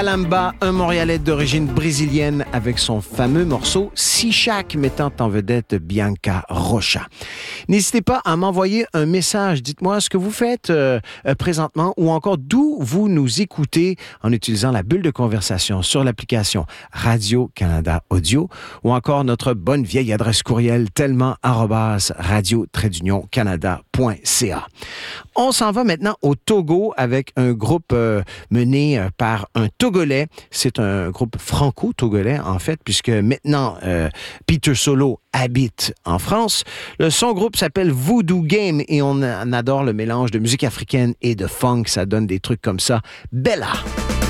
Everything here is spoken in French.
Alamba, un Montréalais d'origine brésilienne avec son fameux morceau Sichak mettant en vedette Bianca Rocha. N'hésitez pas à m'envoyer un message. Dites-moi ce que vous faites présentement ou encore d'où vous nous écoutez en utilisant la bulle de conversation sur l'application Radio-Canada Audio ou encore notre bonne vieille adresse courriel tellement@radio-canada.ca. On s'en va maintenant au Togo avec un groupe mené par un Togolais. C'est un groupe franco-togolais, en fait, puisque maintenant, Peter Solo habite en France. Son groupe s'appelle Voodoo Game et on adore le mélange de musique africaine et de funk. Ça donne des trucs comme ça. Bella!